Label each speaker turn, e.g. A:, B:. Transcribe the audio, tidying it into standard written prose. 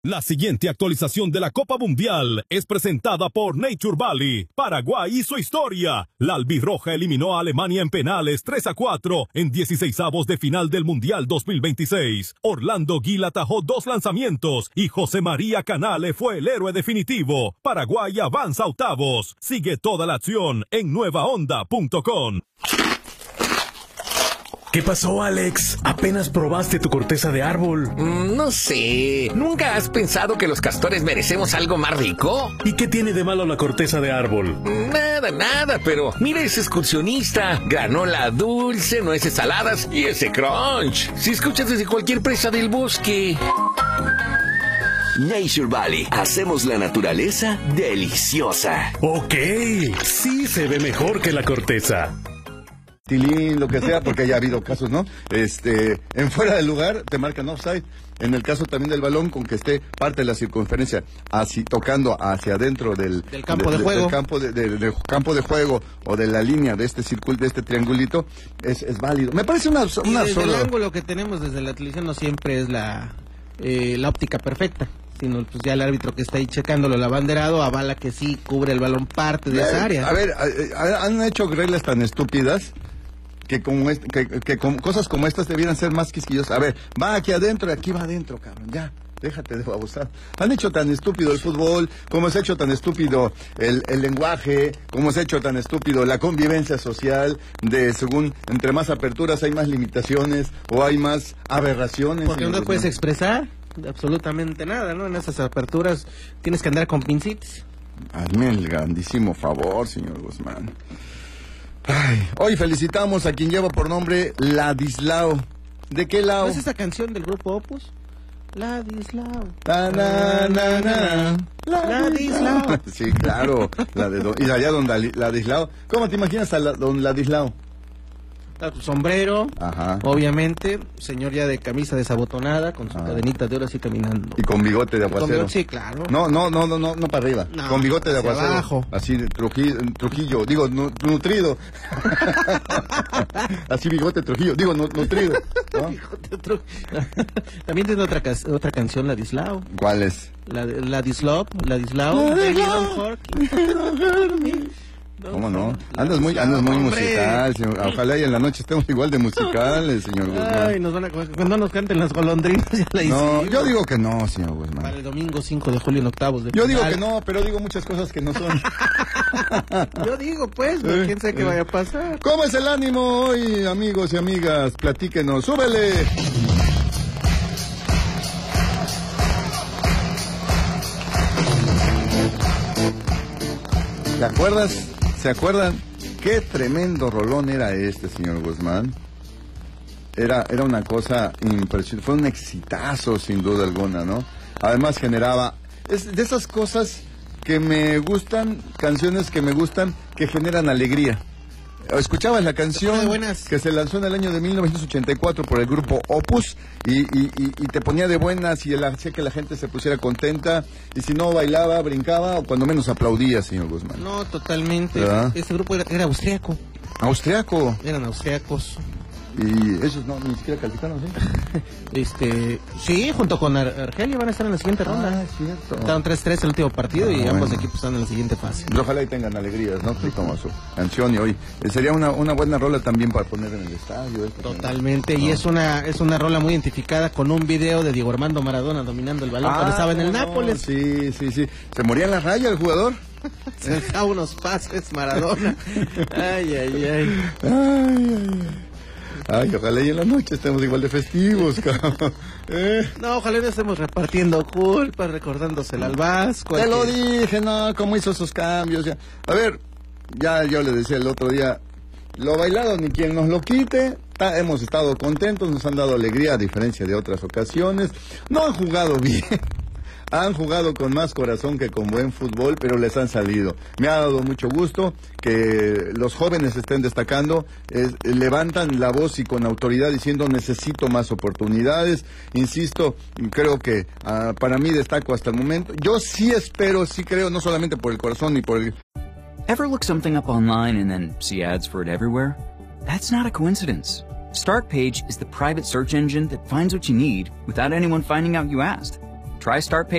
A: La siguiente actualización de la Copa Mundial es presentada por Nature Valley. Paraguay hizo historia. La albirroja eliminó a Alemania en penales 3-4 en 16avos de final del Mundial 2026. Orlando Gil atajó 2 lanzamientos y José María Canale fue el héroe definitivo. Paraguay avanza a octavos. Sigue toda la acción en nuevaonda.com.
B: ¿Qué pasó, Alex? ¿Apenas probaste tu corteza de árbol?
C: No sé. ¿Nunca has pensado que los castores merecemos algo más rico?
B: ¿Y qué tiene de malo la corteza de árbol?
C: Nada, pero mira ese excursionista. Granola dulce, nueces saladas y ese crunch. Si escuchas desde cualquier presa del bosque.
D: Nature Valley. Hacemos la naturaleza deliciosa.
B: Ok, sí se ve mejor que la corteza.
E: Tilín, lo que sea, porque ya ha habido casos, ¿no? En fuera del lugar te marcan offside. En el caso también del balón, con que esté parte de la circunferencia así tocando hacia adentro del
F: campo de juego,
E: del campo de juego o de la línea de este círculo, de este triangulito, es válido. Me parece una
F: desde el ángulo que tenemos desde la televisión no siempre es la óptica perfecta, sino pues ya el árbitro que está ahí checándolo, el abanderado, avala que sí cubre el balón parte de esa área.
E: A ver, han hecho reglas tan estúpidas que con cosas como estas debieran ser más quisquillosas. A ver, va aquí adentro y aquí va adentro, cabrón, ya. Déjate de abusar. Han hecho tan estúpido el fútbol, como se ha hecho tan estúpido el lenguaje, como se ha hecho tan estúpido la convivencia social, según entre más aperturas hay más limitaciones o hay más aberraciones.
F: Porque no te puedes expresar absolutamente nada, ¿no? En esas aperturas tienes que andar con pincitas.
E: Hazme el grandísimo favor, señor Guzmán. Ay, hoy felicitamos a quien lleva por nombre Ladislao. ¿De qué lado?
F: ¿No es esa canción del grupo Opus? Ladislao.
E: Ladislao. Sí, claro. Y allá don Ladislao. ¿Cómo te imaginas a don Ladislao?
F: Sombrero,
E: ajá,
F: obviamente, señor ya de camisa desabotonada, con su cadenita de oro así caminando.
E: Y con bigote de aguacero.
F: Sí, claro.
E: No para arriba. No, con bigote de aguacero.
F: Abajo.
E: Así, Trujillo, digo, nutrido. Así bigote Trujillo, digo, nutrido, ¿no?
F: También tiene otra canción, Ladislao.
E: ¿Cuál es?
F: Ladislao.
E: ¿Cómo no? Andas muy musical, señor. Ojalá y en la noche estemos igual de musicales, señor Guzmán.
F: Ay, cuando nos canten las golondrinas ya la hicimos.
E: No, yo digo que no, señor Guzmán.
F: Para el domingo 5 de julio en octavos de
E: Yo
F: final.
E: digo que no, pero digo muchas cosas que no son.
F: Yo digo, pues, quién sabe qué vaya a pasar.
E: ¿Cómo es el ánimo hoy, amigos y amigas? Platíquenos, súbele. ¿Se acuerdan? Qué tremendo rolón era este, señor Guzmán. Era una cosa impresionante, fue un exitazo sin duda alguna, ¿no? Además generaba, es de esas cosas que me gustan, canciones que me gustan, que generan alegría. Escuchabas la canción que se lanzó en el año de 1984 por el grupo Opus y te ponía de buenas y hacía que la gente se pusiera contenta, y si no bailaba, brincaba o cuando menos aplaudía, señor Guzmán.
F: No, totalmente.
E: ¿verdad?
F: Este grupo era austriaco.
E: ¿Austriaco?
F: Eran austriacos.
E: Y ellos ni siquiera calificaron, ¿sí?
F: Sí, junto con Argelia van a estar en la siguiente ronda.
E: Es cierto.
F: Estaban 3-3 el último partido y ambos equipos están en la siguiente fase.
E: Y ojalá y tengan alegrías, ¿no? Como su canción y hoy. Sería una buena rola también para poner en el estadio.
F: Totalmente,
E: ¿no?
F: Y es una rola muy identificada con un video de Diego Armando Maradona dominando el balón cuando estaba en el Nápoles.
E: Sí. ¿Se moría en la raya el jugador?
F: Se dejaba unos pases Maradona. Ay.
E: Ay, ojalá y en la noche estemos igual de festivos, cabrón.
F: No, ojalá no estemos repartiendo culpas, recordándosela al Vasco.
E: Te lo dije, no, cómo hizo esos cambios. Ya. A ver, ya yo le decía el otro día, lo bailado ni quien nos lo quite. Hemos estado contentos, nos han dado alegría a diferencia de otras ocasiones. No han jugado bien. Han jugado con más corazón que con buen fútbol, pero les han salido. Me ha dado mucho gusto que los jóvenes estén destacando, levantan la voz y con autoridad diciendo necesito más oportunidades. Insisto, creo que para mí destaco hasta el momento. Yo sí espero, sí creo, no solamente por el corazón ni por el...
G: Ever look something up online and then see ads for it everywhere? That's not a coincidence. Startpage is the private search engine that finds what you need without anyone finding out you asked. Try Start Pay